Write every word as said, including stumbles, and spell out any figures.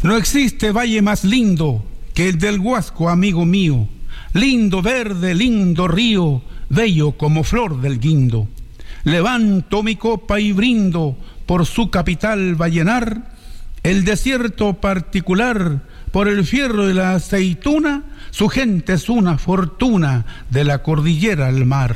No existe valle más lindo que el del Huasco, amigo mío. Lindo verde, lindo río, bello como flor del guindo. Levanto mi copa y brindo por su capital vallenar, el desierto particular, por el fierro y la aceituna, su gente es una fortuna de la cordillera al mar.